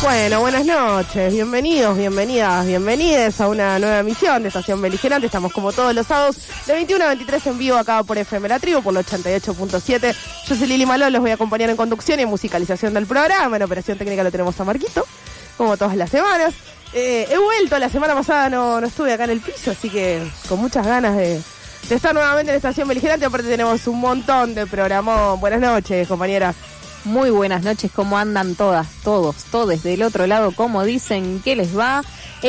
Bueno, buenas noches, bienvenidos, bienvenidas, bienvenides a una nueva emisión de Estación Beligerante. Estamos como todos los sábados de 21 a 23 en vivo acá por FM La Tribu, por los 88.7. Yo soy Lili Malón, los voy a acompañar en conducción y musicalización del programa. En operación técnica lo tenemos a Marquito, como todas las semanas. He vuelto, la semana pasada no estuve acá en el piso, así que con muchas ganas de estar nuevamente en Estación Beligerante. Aparte tenemos un montón de programón. Buenas noches, compañeras. Muy buenas noches, ¿cómo andan todas, todos del otro lado? ¿Cómo dicen? ¿Qué les va?